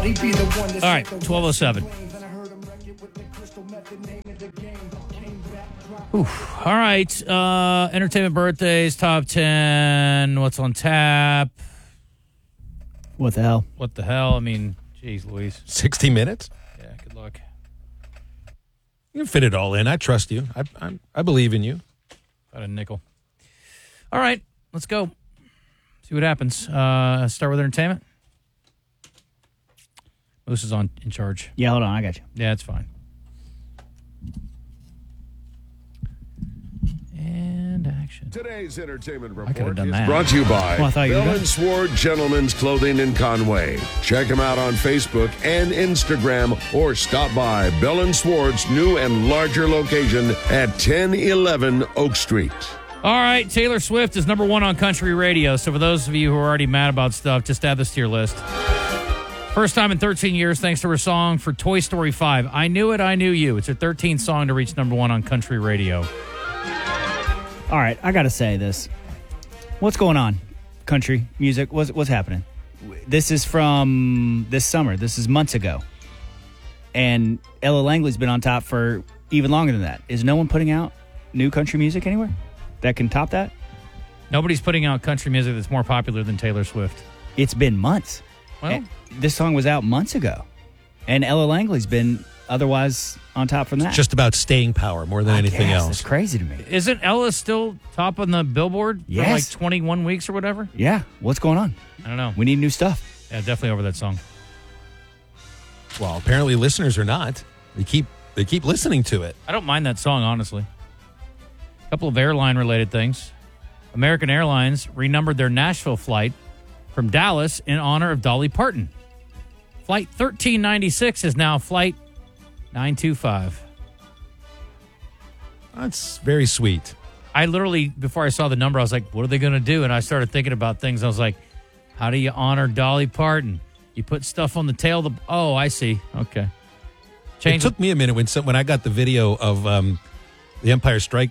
All right, 12:07. Oof. All right, entertainment birthdays, top 10. What's on tap? What the hell? What the hell? I mean, geez, Louise. 60 minutes? Yeah, good luck. You can fit it all in. I trust you. I believe in you. About a nickel. All right, let's go. See what happens. Start with entertainment. Moose is in charge. Yeah, hold on. I got you. Yeah, it's fine. And action. Today's entertainment I could have report done is that. brought to you by I thought you were Bill done. and Sword Gentlemen's Clothing in Conway. Check them out on Facebook and Instagram or stop by Bill and Sword's new and larger location at 1011 Oak Street. All right, Taylor Swift is number 1 on country radio. So for those of you who are already mad about stuff, just add this to your list. First time in 13 years, thanks to her song for Toy Story 5. I Knew It, I Knew You. It's her 13th song to reach number 1 on country radio. All right, I got to say this. What's going on? Country music, what's happening? This is from this summer. This is months ago. And Ella Langley's been on top for even longer than that. Is no one putting out new country music anywhere that can top that? Nobody's putting out country music that's more popular than Taylor Swift. It's been months. Well, This song was out months ago. And Ella Langley's been otherwise on top from that. Just about staying power more than anything Yes, else. It's crazy to me. isn't Ella still top on the Billboard for like Yes. 21 weeks or whatever? Yeah, what's going on? I don't know. We need new stuff. Yeah, definitely over that song. Well, apparently listeners are not. They keep listening to it. I don't mind that song, honestly. A couple of airline-related things. American Airlines renumbered their Nashville flight from Dallas in honor of Dolly Parton. Flight 1396 is now Flight 925. That's very sweet. I literally, before I saw the number, I was like, what are they going to do? And I started thinking about things. I was like, how do you honor Dolly Parton? You put stuff on the tail of the... Oh, I see. Okay. It took me a minute when I got the video of the Empire State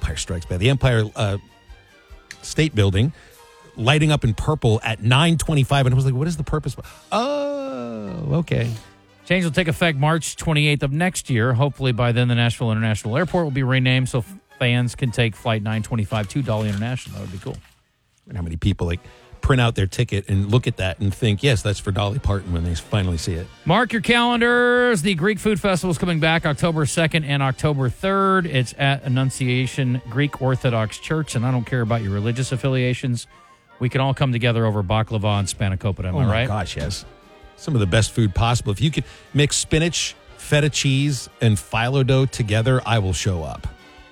Building lighting up in purple at 9:25, and I was like, what is the purpose? Oh, okay. Change will take effect March 28th of next year. Hopefully by then the Nashville International Airport will be renamed so fans can take Flight 925 to Dolly International. That would be cool. And how many people print out their ticket and look at that and think, yes, that's for Dolly Parton when they finally see it. Mark your calendars. The Greek Food Festival is coming back October 2nd and October 3rd. It's at Annunciation Greek Orthodox Church, and I don't care about your religious affiliations. We can all come together over baklava and spanakopita, am I right? Oh, my gosh, yes. Some of the best food possible. If you could mix spinach, feta cheese, and phyllo dough together, I will show up.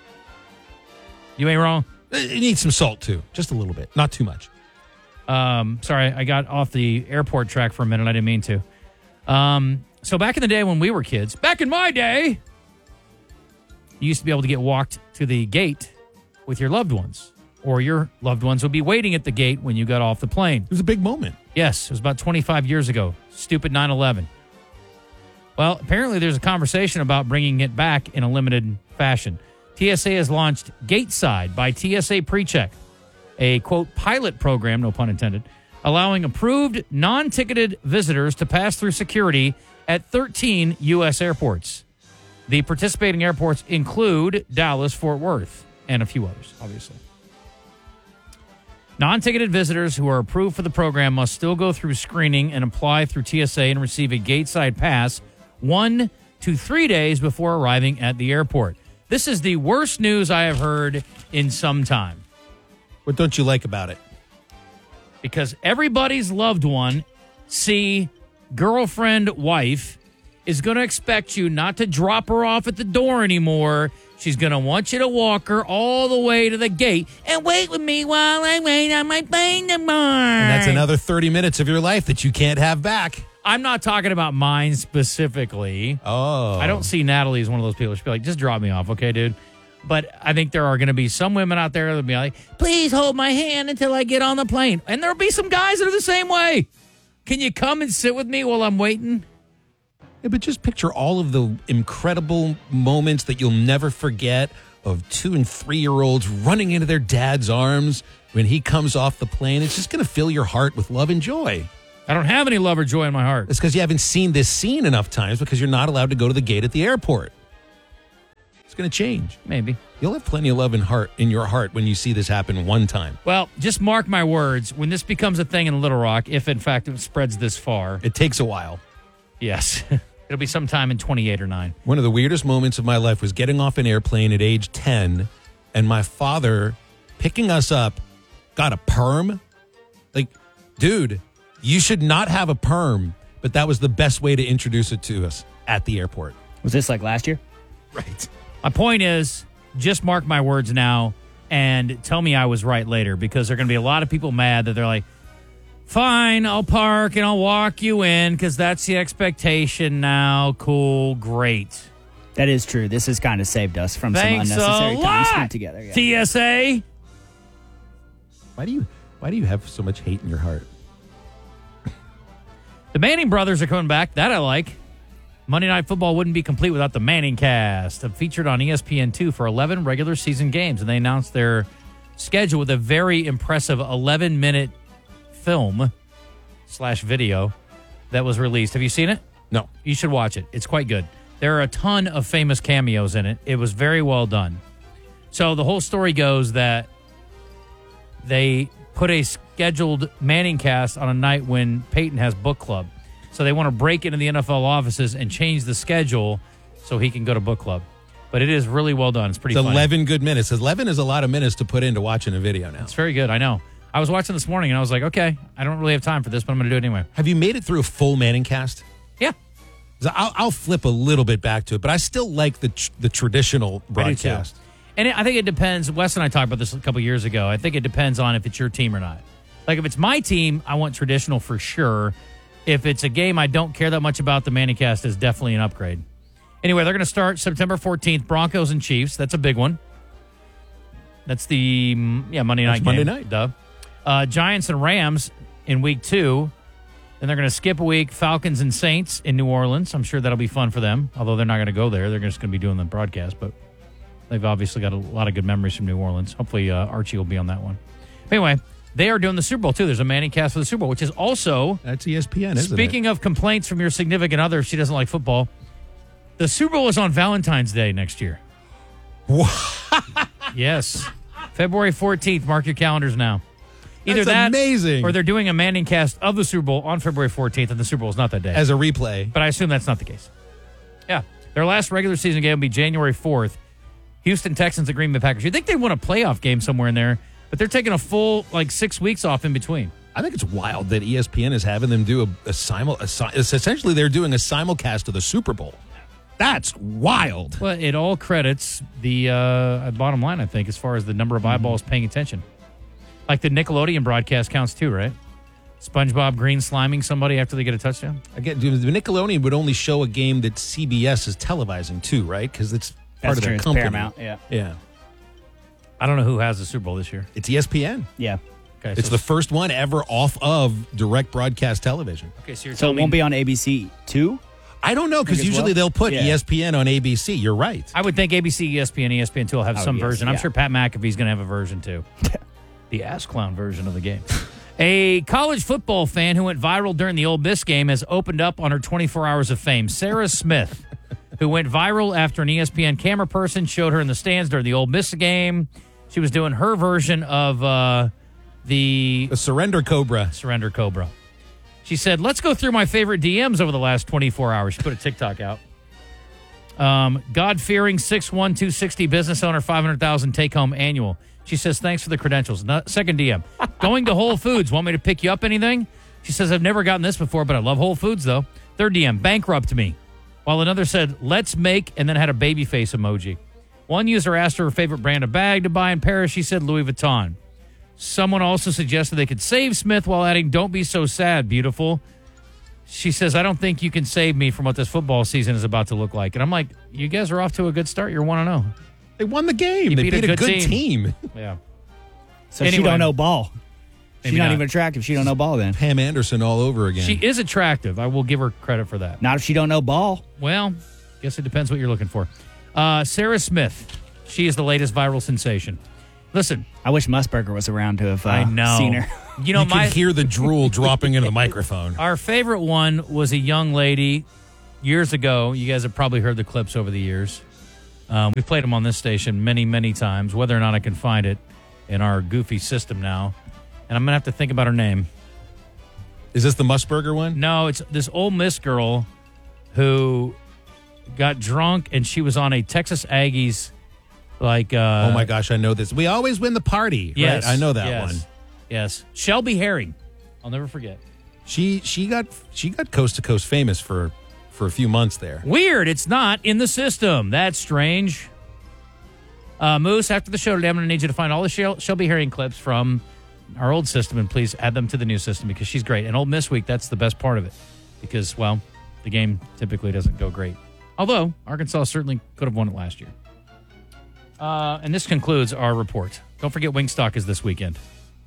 You ain't wrong. It needs some salt, too. Just a little bit. Not too much. Sorry, I got off the airport track for a minute. I didn't mean to. So back in the day when we were kids, back in my day, you used to be able to get walked to the gate with your loved ones, or your loved ones would be waiting at the gate when you got off the plane. It was a big moment. Yes, it was about 25 years ago. Stupid 9/11. Well, apparently there's a conversation about bringing it back in a limited fashion. TSA has launched Gateside by TSA PreCheck, a, quote, pilot program, no pun intended, allowing approved non-ticketed visitors to pass through security at 13 U.S. airports. The participating airports include Dallas, Fort Worth, and a few others, obviously. Non-ticketed visitors who are approved for the program must still go through screening and apply through TSA and receive a Gateside pass 1 to 3 days before arriving at the airport. This is the worst news I have heard in some time. What don't you like about it? Because everybody's loved one, girlfriend, wife, is going to expect you not to drop her off at the door anymore. She's going to want you to walk her all the way to the gate and wait with me while I wait on my plane tomorrow. And that's another 30 minutes of your life that you can't have back. I'm not talking about mine specifically. Oh. I don't see Natalie as one of those people. She'll be like, just drop me off, okay, dude? But I think there are going to be some women out there that will be like, please hold my hand until I get on the plane. And there'll be some guys that are the same way. Can you come and sit with me while I'm waiting? Yeah, but just picture all of the incredible moments that you'll never forget of 2- and 3-year-olds running into their dad's arms when he comes off the plane. It's just going to fill your heart with love and joy. I don't have any love or joy in my heart. It's because you haven't seen this scene enough times because you're not allowed to go to the gate at the airport. It's going to change. Maybe. You'll have plenty of love in your heart when you see this happen one time. Well, just mark my words. When this becomes a thing in Little Rock, if in fact it spreads this far, It takes a while. yes, it'll be sometime in 28 or 9. One of the weirdest moments of my life was getting off an airplane at age 10 and my father picking us up got a perm. Like, dude, you should not have a perm, but that was the best way to introduce it to us at the airport. Was this like last year? Right. My point is, just mark my words now and tell me I was right later, because there are going to be a lot of people mad that they're like, fine, I'll park and I'll walk you in because that's the expectation now. Cool, great. That is true. This has kind of saved us from Thanks some unnecessary a time lot, spent together. Yeah. TSA. Why do you have so much hate in your heart? The Manning brothers are coming back. That I like. Monday Night Football wouldn't be complete without the Manning cast. Featured on ESPN2 for 11 regular season games. And they announced their schedule with a very impressive 11-minute film/video that was released. Have you seen it? No. You should watch it. It's quite good. There are a ton of famous cameos in it. It was very well done. So the whole story goes that they put a scheduled Manning cast on a night when Peyton has book club. So they want to break into the NFL offices and change the schedule so he can go to book club. But it is really well done. It's pretty It's funny. 11 good minutes. 11 is a lot of minutes to put into watching a video now. It's very good. I know. I was watching this morning and I was like, okay, I don't really have time for this, but I'm going to do it anyway. Have you made it through a full Manning cast? Yeah. 'Cause I'll flip a little bit back to it, but I still like the traditional broadcast. And I think it depends. Wes and I talked about this a couple years ago. I think it depends on if it's your team or not. Like if it's my team, I want traditional for sure. If it's a game I don't care that much about, the Manning cast is definitely an upgrade. Anyway, they're going to start September 14th, Broncos and Chiefs. That's a big one. That's the Monday night game. Monday night. Duh. Giants and Rams in week 2. Then they're going to skip a week, Falcons and Saints in New Orleans. I'm sure that'll be fun for them, although they're not going to go there. They're just going to be doing the broadcast, but they've obviously got a lot of good memories from New Orleans. Hopefully Archie will be on that one. But anyway, they are doing the Super Bowl, too. There's a Manning cast for the Super Bowl, which is also... That's ESPN, isn't it? Speaking of complaints from your significant other, if she doesn't like football, the Super Bowl is on Valentine's Day next year. Yes. February 14th. Mark your calendars now. Either That's that, amazing. or they're doing a Manning cast of the Super Bowl on February 14th, and the Super Bowl is not that day. As a replay. But I assume that's not the case. Yeah. Their last regular season game will be January 4th. Houston Texans at Green Bay Packers. You'd think they won a playoff game somewhere in there, but they're taking a full 6 weeks off in between. I think it's wild that ESPN is having them do essentially they're doing a simulcast of the Super Bowl. That's wild. Well, it all credits the bottom line, I think, as far as the number of eyeballs paying attention. Like the Nickelodeon broadcast counts too, right? SpongeBob green sliming somebody after they get a touchdown? Again, the Nickelodeon would only show a game that CBS is televising too, right? Because it's part That's of true. their It's company. Paramount. Yeah. Yeah. I don't know who has the Super Bowl this year. It's ESPN. Yeah. Okay, It's so, the first one ever off of direct broadcast television. okay, so you're So it telling me won't be on ABC 2? I don't know, because Think as usually well? they'll put Yeah. ESPN on ABC. You're right. I would think ABC, ESPN, ESPN2 will have Oh, some yes, version. I'm yeah. sure Pat McAfee's going to have a version too. The ass clown version of the game. A college football fan who went viral during the Ole Miss game has opened up on her 24 hours of fame. Sarah Smith, who went viral after an ESPN camera person showed her in the stands during the Ole Miss game. She was doing her version of the The Surrender Cobra. Surrender Cobra. She said, let's go through my favorite DMs over the last 24 hours. She put a TikTok out. God-fearing 6'1", 260 business owner, 500,000 take-home annual. She says, thanks for the credentials. Second DM, going to Whole Foods. Want me to pick you up anything? She says, I've never gotten this before, but I love Whole Foods, though. Third DM, bankrupt me. While another said, let's make, and then had a baby face emoji. One user asked her favorite brand of bag to buy in Paris. She said Louis Vuitton. Someone also suggested they could save Smith while adding, don't be so sad, beautiful. She says, I don't think you can save me from what this football season is about to look like. And I'm like, you guys are off to a good start. You're 1-0. They won the game. You They beat a beat a good good team. team. Yeah. So she Anyway. don't know ball. She's Maybe not not. even attractive. She don't know ball then. Pam Anderson all over again. She is attractive. I will give her credit for that. Not if she don't know ball. Well, guess it depends what you're looking for. Sarah Smith. She is the latest viral sensation. Listen, I wish Musburger was around to have I know. seen her. You know, You can hear the drool dropping into the microphone. our favorite one was a young lady years ago. You guys have probably heard the clips over the years. We played them on this station many, many times. Whether or not I can find it in our goofy system now, and I'm gonna have to think about her name. Is this the Musburger one? No, it's this Ole Miss girl who got drunk and she was on a Texas Aggies like. Oh my gosh, I know this. We always win the party. Yes, right? I know that yes, one. Yes, Shelby Herring. I'll never forget. She got coast to coast famous for a few months there. Weird. It's not in the system. That's strange. Moose, after the show today, I'm going to need you to find all the Shelby Herring clips from our old system and please add them to the new system because she's great. And Ole Miss Week, that's the best part of it because, well, the game typically doesn't go great. Although Arkansas certainly could have won it last year. And this concludes our report. Don't forget Wingstock is this weekend.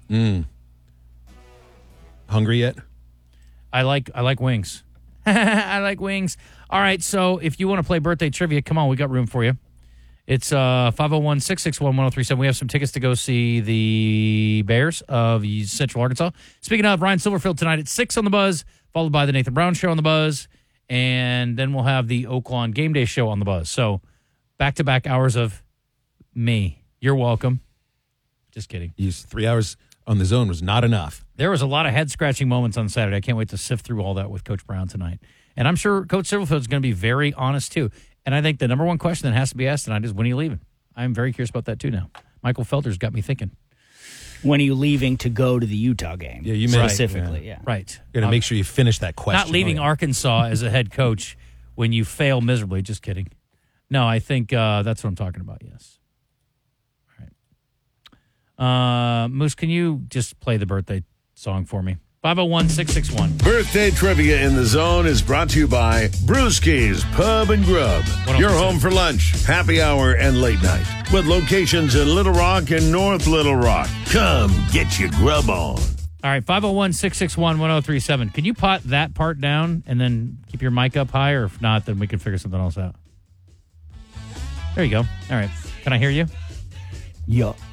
Hungry yet? I like wings. I like wings. All right, so if you want to play birthday trivia, come on, we got room for you. It's 501-661-1037. We have some tickets to go see the Bears of Central Arkansas. Speaking of, Ryan Silverfield tonight at 6 on the Buzz, followed by the Nathan Brown Show on the Buzz, and then we'll have the Oaklawn Game Day Show on the Buzz. So back-to-back hours of me. You're welcome. Just kidding. 3 hours on the zone was not enough. There was a lot of head-scratching moments on Saturday. I can't wait to sift through all that with Coach Brown tonight. And I'm sure Coach Silverfield is going to be very honest, too. And I think the number one question that has to be asked tonight is, when are you leaving? I'm very curious about that, too, now. Michael Felder's got me thinking. When are you leaving to go to the Utah game? Yeah, you specifically, yeah. Right. You're going to make sure you finish that question. Not leaving Arkansas as a head coach when you fail miserably. Just kidding. No, I think that's what I'm talking about, yes. All right. Moose, can you just play the birthday song for me? 501-661. Birthday Trivia in the Zone is brought to you by Brewski's Pub and Grub. Your home for lunch, happy hour, and late night. With locations in Little Rock and North Little Rock. Come get your grub on. All right, 501-661-1037. Can you pot that part down and then keep your mic up high? Or if not, then we can figure something else out. There you go. All right. Can I hear you? Yeah. All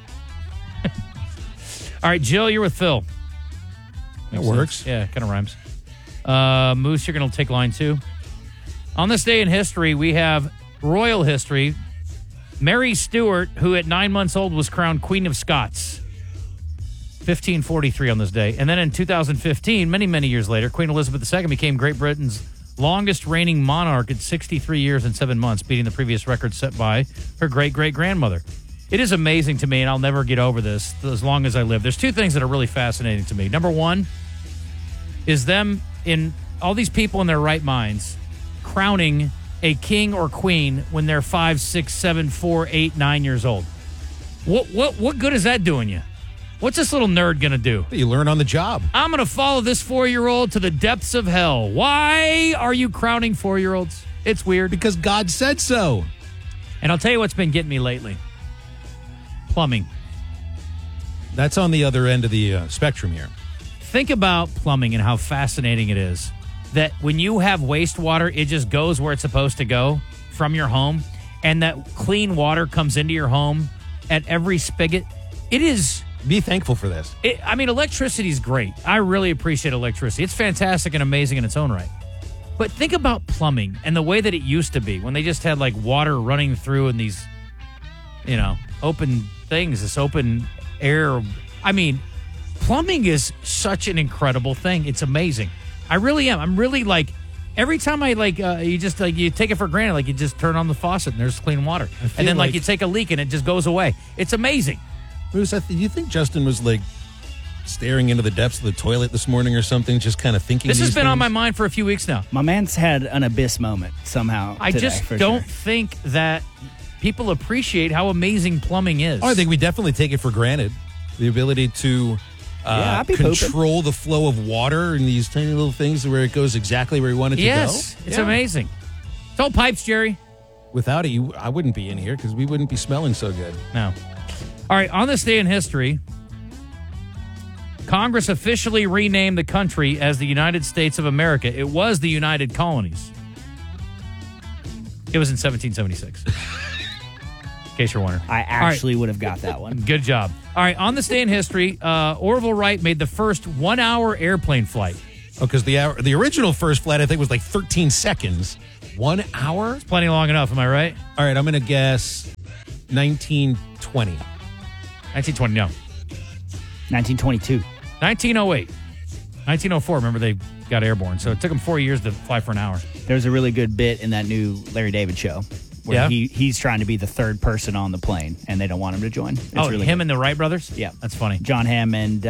right, Jill, you're with Phil. That works. Sense? Yeah, kind of rhymes. Moose, you're going to take line 2. On this day in history, we have royal history. Mary Stuart, who at 9 months old was crowned Queen of Scots. 1543 on this day. And then in 2015, many, many years later, Queen Elizabeth II became Great Britain's longest reigning monarch at 63 years and 7 months, beating the previous record set by her great-great-grandmother. It is amazing to me, and I'll never get over this as long as I live. There's two things that are really fascinating to me. Number one is them, in all these people in their right minds, crowning a king or queen when they're 5, 6, 7, 4, 8, 9 years old. What good is that doing you? What's this little nerd going to do? You learn on the job. I'm going to follow this 4-year-old to the depths of hell. Why are you crowning 4-year-olds? It's weird. Because God said so. And I'll tell you what's been getting me lately. Plumbing. That's on the other end of the spectrum here. Think about plumbing and how fascinating it is that when you have wastewater, it just goes where it's supposed to go from your home, and that clean water comes into your home at every spigot. It is... Be thankful for this. Electricity is great. I really appreciate electricity. It's fantastic and amazing in its own right. But think about plumbing and the way that it used to be when they just had like water running through in these, open things, this open air. I mean, plumbing is such an incredible thing. It's amazing. I really am. I'm really like, every time I you take it for granted, like you just turn on the faucet and there's clean water. And then like you take a leak and it just goes away. It's amazing. Bruce, do you think Justin was like staring into the depths of the toilet this morning or something, just kind of thinking this has been things? on my mind for a few weeks now. My man's had an abyss moment somehow. I today, just don't think that people appreciate how amazing plumbing is. Oh, I think we definitely take it for granted. The ability to control the flow of water in these tiny little things where it goes exactly where you want it to go. Yes, it's amazing. It's all pipes, Jerry. Without it, I wouldn't be in here because we wouldn't be smelling so good. No. All right, on this day in history, Congress officially renamed the country as the United States of America. It was the United Colonies. It was in 1776. case you're wondering. I actually would have got that one. Good job. All right, on this day in history, Orville Wright made the first 1-hour airplane flight. Oh, because the original first flight, I think, was like 13 seconds. 1 hour? Plenty long enough, am I right? All right, I'm going to guess 1920. 1920, no. 1922. 1908. 1904, remember they got airborne. So it took them 4 years to fly for an hour. There's a really good bit in that new Larry David show where Yeah? he's trying to be the third person on the plane, and they don't want him to join. It's really him good. and the Wright brothers? Yeah. That's funny. John Hammond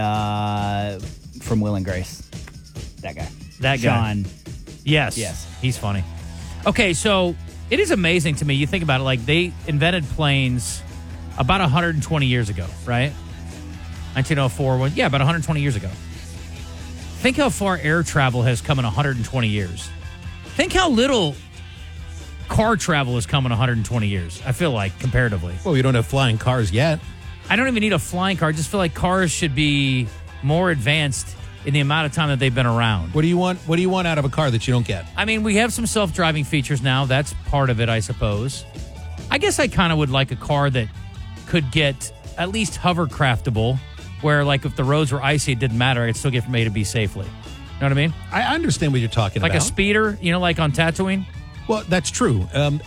from Will and Grace. That guy. That guy. John. Yes. Yes. He's funny. Okay, so it is amazing to me. You think about it, like they invented planes about 120 years ago, right? 1904, about 120 years ago. Think how far air travel has come in 120 years. Think how little car travel has come in 120 years, I feel like, comparatively. Well, we don't have flying cars yet. I don't even need a flying car. I just feel like cars should be more advanced in the amount of time that they've been around. What do you want? What do you want out of a car that you don't get? I mean, we have some self-driving features now. That's part of it, I suppose. I guess I kind of would like a car that could get at least hovercraftable, where, like, if the roads were icy, it didn't matter. I could still get from A to B safely. You know what I mean? I understand what you're talking Like about. a speeder, like on Tatooine? Well, that's true.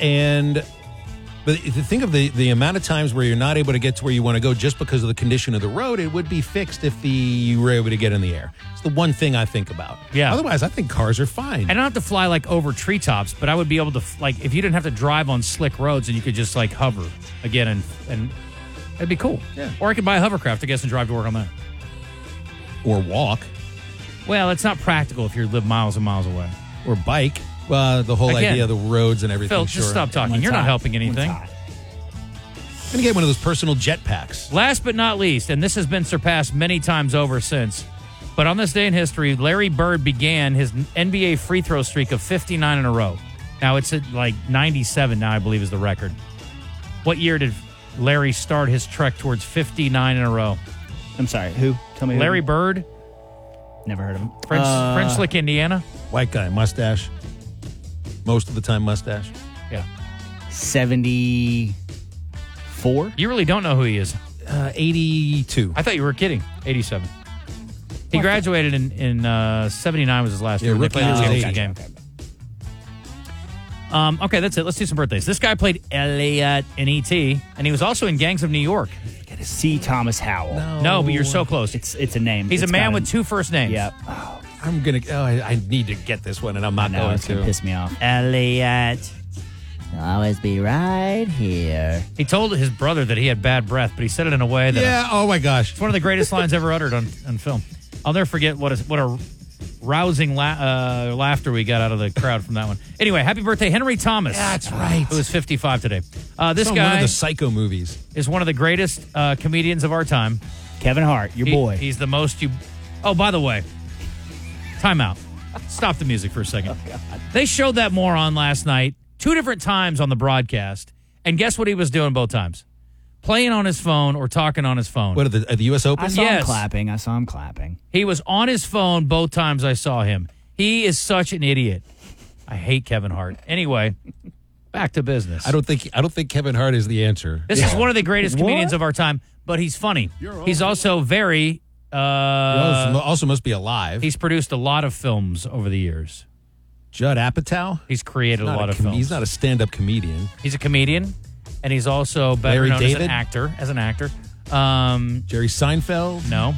But if you think of the amount of times where you're not able to get to where you want to go just because of the condition of the road, it would be fixed if you were able to get in the air. It's the one thing I think about. Yeah. Otherwise, I think cars are fine. I don't have to fly, like, over treetops, but I would be able to, if you didn't have to drive on slick roads and you could just, like, hover again, and it'd be cool. Yeah. Or I could buy a hovercraft, I guess, and drive to work on that. Or walk. Well, it's not practical if you live miles and miles away. Or bike. The whole Again, idea of the roads and everything. Phil, sure. just stop talking. One's You're not hot. helping anything. One's hot. I'm going to get one of those personal jetpacks. Last but not least, and this has been surpassed many times over since, but on this day in history, Larry Bird began his NBA free throw streak of 59 in a row. Now, it's at like 97 now, I believe, is the record. What year did Larry start his trek towards 59 in a row? I'm sorry. Who? Tell me. Larry who? Bird, Never heard of him. French Lick, Indiana. White guy, mustache. Most of the time, mustache. Yeah. 74. You really don't know who he is. 82. I thought you were kidding. 87. He graduated in 79 was his last year. They rookie played year the was championship 80. game. Okay, that's it. Let's do some birthdays. This guy played Elliot in E.T., and he was also in Gangs of New York. C. Thomas Howell. No, but you're so close. It's a name. He's It's a man got with two first names. Yep. I'm going to. I need to get this one, and I'm not No, going it's gonna to. piss me off. Elliot. I'll always be right here. He told his brother that he had bad breath, but he said it in a way that Yeah. Oh my gosh. it's one of the greatest lines ever uttered on film. I'll never forget what a rousing laughter we got out of the crowd from that one. Anyway, happy birthday, Henry Thomas. That's right. Who is 55 today. This One guy of the Psycho movies. is one of the greatest comedians of our time. Kevin Hart, your boy. He's the most Oh, by the way, time out. Stop the music for a second. They showed that moron last night 2 different times on the broadcast, and guess what he was doing both times? Playing on his phone or talking on his phone. What at the U.S. Open? I saw Yes. him clapping. I saw him clapping. He was on his phone both times I saw him. He is such an idiot. I hate Kevin Hart. Anyway, back to business. I don't think Kevin Hart is the answer. This is one of the greatest comedians of our time, but he's funny. He's also very. He also must be alive. He's produced a lot of films over the years. Judd Apatow. He's created a lot of films. He's not a stand-up comedian. He's a comedian, and he's also better Larry known David? as an actor. Jerry Seinfeld. No.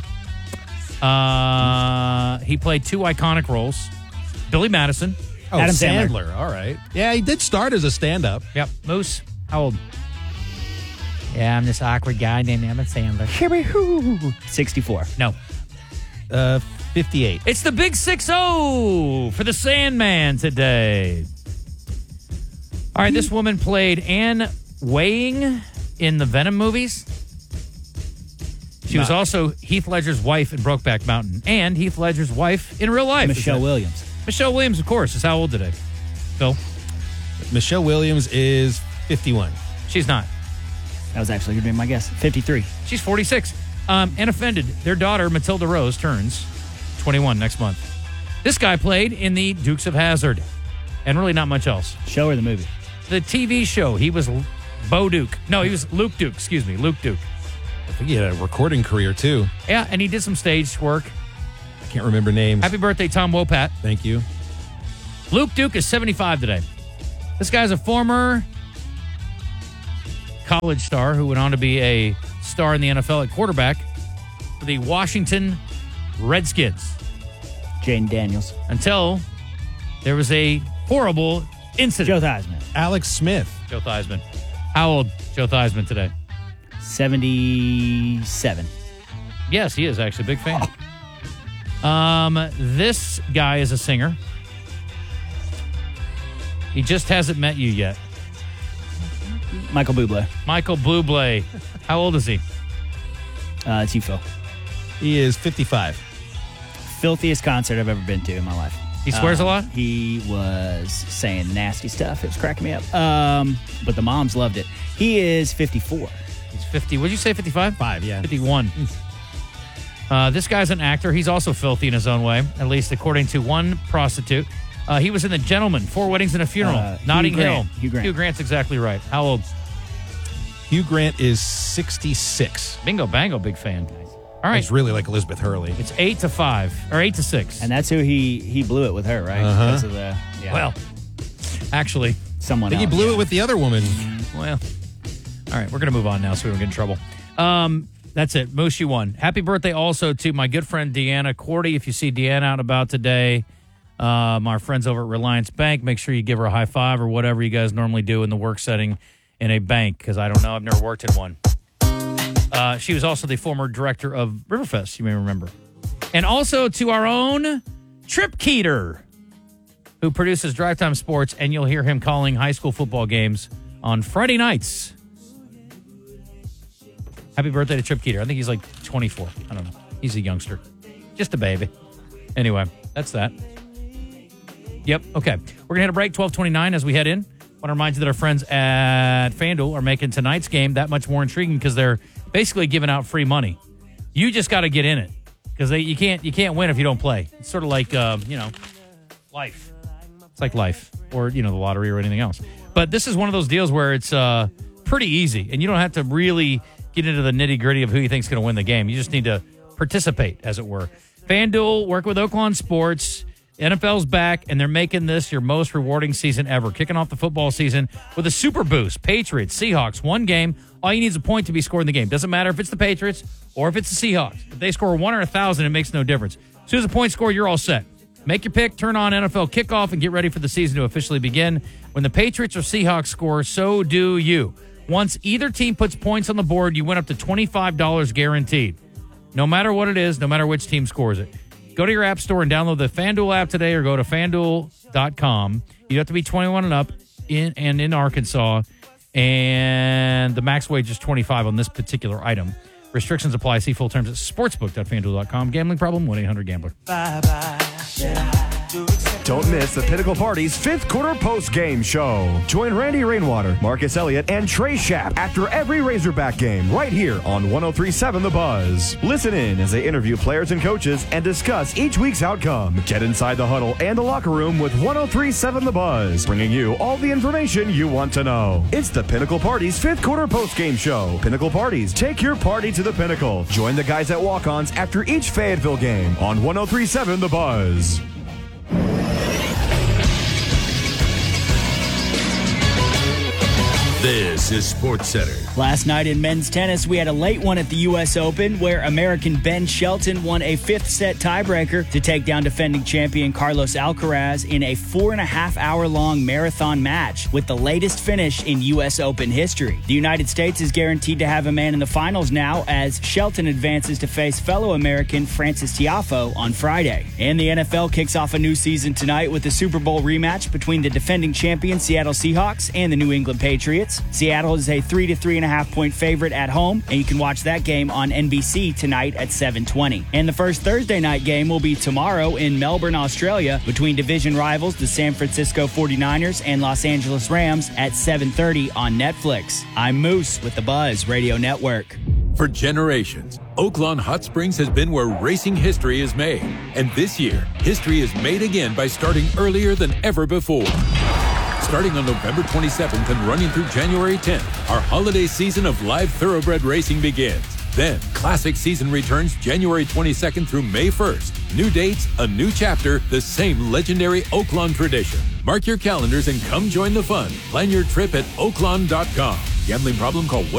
He played 2 iconic roles. Billy Madison. Oh, Adam Sandler. Sandler. All right. Yeah, he did start as a stand-up. Yep. Moose. How old? Yeah, I'm this awkward guy named Adam Sandler. 64. No. 58. It's the Big 6-0 for the Sandman today. All right, this woman played Anne Weying in the Venom movies. She was also Heath Ledger's wife in Brokeback Mountain and Heath Ledger's wife in real life. Michelle Williams. Michelle Williams, of course, is how old today? Phil? Michelle Williams is 51. She's not. That was actually going to be my guess. 53. She's 46. And offended. Their daughter, Matilda Rose, turns 21 next month. This guy played in the Dukes of Hazzard and really not much else. Show or the movie? The TV show. He was Bo Duke. No, he was Luke Duke. Excuse me, Luke Duke. I think he had a recording career, too. Yeah, and he did some stage work. I can't remember names. Happy birthday, Tom Wopat. Thank you. Luke Duke is 75 today. This guy's a former college star who went on to be a star in the NFL at quarterback for the Washington Redskins Jaden Daniels. until there was a horrible incident. Joe Theismann. Alex Smith. Joe Theismann. How old Joe Theismann today? 77. Yes, he is actually a big fan. This guy is a singer. He just hasn't met you yet. Michael Bublé. Michael Bublé. How old is he? Tifo. He is 55. Filthiest concert I've ever been to in my life. He swears a lot? He was saying nasty stuff. It was cracking me up. But the moms loved it. He is 54. He's 50. Would you say 55? 5, yeah. 51. This guy's an actor. He's also filthy in his own way, at least according to one prostitute. He was in The Gentleman, 4 Weddings and a Funeral, Notting Hill. Hugh Grant. Hugh Grant's exactly right. How old? Hugh Grant is 66. Bingo, bango, big fan. All right. He's really like Elizabeth Hurley. It's 8-5, or 8-6. And that's who he blew it with her, right? Uh-huh. Because of the, yeah. Well, actually, someone I think else. he blew it with the other woman. well. All right, we're going to move on now so we don't get in trouble. That's it. Moose, you won. Happy birthday also to my good friend Deanna Cordy. If you see Deanna out and about today, our friends over at Reliance Bank, make sure you give her a high five or whatever you guys normally do in the work setting in a bank, because I don't know. I've never worked in one. She was also the former director of Riverfest, you may remember. And also to our own Trip Keeter, who produces Drive Time Sports, and you'll hear him calling high school football games on Friday nights. Happy birthday to Trip Keeter. I think he's like 24. I don't know. He's a youngster. Just a baby. Anyway, that's that. Yep. Okay. We're going to hit a break, 12:29 as we head in. I want to remind you that our friends at FanDuel are making tonight's game that much more intriguing because they're basically giving out free money. You just got to get in it because you can't win if you don't play. It's sort of like, life. It's like life or, the lottery or anything else. But this is one of those deals where it's pretty easy and you don't have to really get into the nitty-gritty of who you think is going to win the game. You just need to participate, as it were. FanDuel, work with Oaklawn Sports. NFL's back, and they're making this your most rewarding season ever. Kicking off the football season with a super boost. Patriots, Seahawks, one game. All you need is a point to be scored in the game. Doesn't matter if it's the Patriots or if it's the Seahawks. If they score 1 or 1,000, it makes no difference. As soon as a point score, you're all set. Make your pick, turn on NFL kickoff, and get ready for the season to officially begin. When the Patriots or Seahawks score, so do you. Once either team puts points on the board, you win up to $25 guaranteed. No matter what it is, no matter which team scores it. Go to your app store and download the FanDuel app today or go to FanDuel.com. You have to be 21 and up in Arkansas, and the max wage is $25 on this particular item. Restrictions apply. See full terms at sportsbook.fanduel.com. Gambling problem? 1-800-GAMBLER. Don't miss the Pinnacle Party's 5th quarter post-game show. Join Randy Rainwater, Marcus Elliott, and Trey Schapp after every Razorback game right here on 103.7 The Buzz. Listen in as they interview players and coaches and discuss each week's outcome. Get inside the huddle and the locker room with 103.7 The Buzz, bringing you all the information you want to know. It's the Pinnacle Party's 5th quarter post-game show. Pinnacle Parties, take your party to the pinnacle. Join the guys at Walk-Ons after each Fayetteville game on 103.7 The Buzz. This is SportsCenter. Last night in men's tennis, we had a late one at the U.S. Open where American Ben Shelton won a 5th set tiebreaker to take down defending champion Carlos Alcaraz in a 4.5-hour-long marathon match with the latest finish in U.S. Open history. The United States is guaranteed to have a man in the finals now as Shelton advances to face fellow American Francis Tiafoe on Friday. And the NFL kicks off a new season tonight with the Super Bowl rematch between the defending champion Seattle Seahawks and the New England Patriots. Seattle is a 3 to 3.5 point favorite at home, and you can watch that game on NBC tonight at 7:20. And the first Thursday night game will be tomorrow in Melbourne, Australia, between division rivals the San Francisco 49ers and Los Angeles Rams at 7:30 on Netflix. I'm Moose with the Buzz Radio Network. For generations, Oaklawn Hot Springs has been where racing history is made. And this year, history is made again by starting earlier than ever before. Starting on November 27th and running through January 10th, our holiday season of live thoroughbred racing begins. Then, Classic season returns January 22nd through May 1st. New dates, a new chapter, the same legendary Oaklawn tradition. Mark your calendars and come join the fun. Plan your trip at oaklawn.com. Gambling problem? Call